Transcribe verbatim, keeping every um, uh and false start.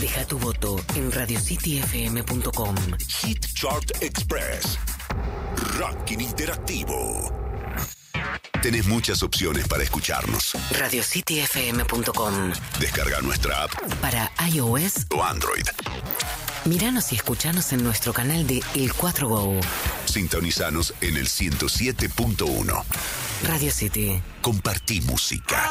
Deja tu voto en radio city f m punto com. Hit Chart Express. Ranking interactivo. Tenés muchas opciones para escucharnos. radio city f m punto com. Descarga nuestra app para iOS o Android. Míranos y escuchanos en nuestro canal de El cuatro Go. Sintonizanos en el ciento siete punto uno. Radio City. Compartí música.